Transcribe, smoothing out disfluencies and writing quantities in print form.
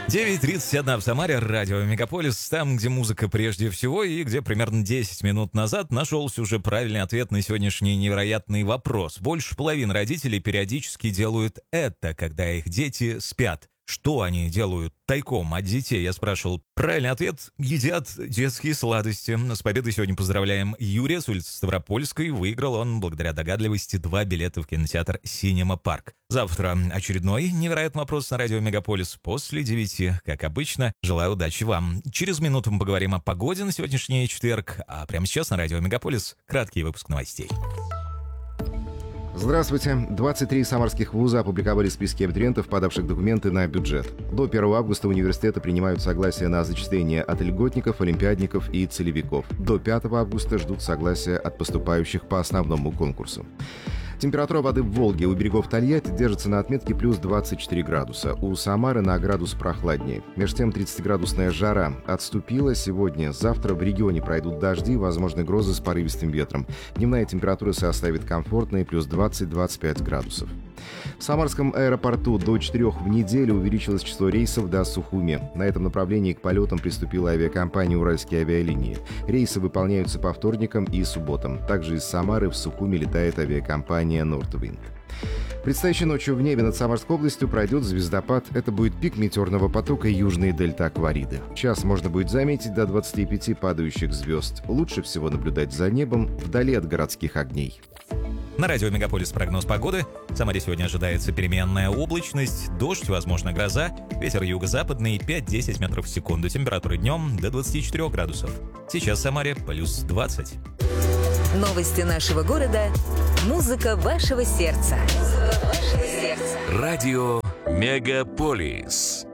9:31 в Самаре, радио Мегаполис, там, где музыка прежде всего, и где примерно 10 минут назад нашелся уже правильный ответ на сегодняшний невероятный вопрос. Больше половины родителей периодически делают это, когда их дети спят. Что они делают тайком от детей, я спрашивал. Правильный ответ – едят детские сладости. С победой сегодня поздравляем Юрия с улицы Ставропольской. Выиграл он, благодаря догадливости, 2 билета в кинотеатр «Синема Парк». Завтра очередной невероятный вопрос на радио Мегаполис после 9, как обычно. Желаю удачи вам. Через минуту мы поговорим о погоде на сегодняшний четверг. А прямо сейчас на радио Мегаполис краткий выпуск новостей. Здравствуйте. 23 самарских вуза опубликовали списки абитуриентов, подавших документы на бюджет. До 1 августа университеты принимают согласие на зачисление от льготников, олимпиадников и целевиков. До 5 августа ждут согласия от поступающих по основному конкурсу. Температура воды в Волге у берегов Тольятти держится на отметке плюс 24 градуса. У Самары на градус прохладнее. Между тем 30-градусная жара отступила сегодня. Завтра в регионе пройдут дожди, возможны грозы с порывистым ветром. Дневная температура составит комфортные плюс 20-25 градусов. В Самарском аэропорту до 4 в неделю увеличилось число рейсов до Сухуми. На этом направлении к полетам приступила авиакомпания «Уральские авиалинии». Рейсы выполняются по вторникам и субботам. Также из Самары в Сухуми летает авиакомпания «Нортвинд». Предстоящей ночью в небе над Самарской областью пройдет звездопад. Это будет пик метеорного потока южной дельты Аквариды. В час можно будет заметить до 25 падающих звезд. Лучше всего наблюдать за небом вдали от городских огней. На радио Мегаполис прогноз погоды. В Самаре сегодня ожидается переменная облачность, дождь, возможно гроза, ветер юго-западный 5-10 метров в секунду, температура днем до 24 градусов. Сейчас в Самаре плюс 20. Новости нашего города. Музыка вашего сердца. Радио Мегаполис.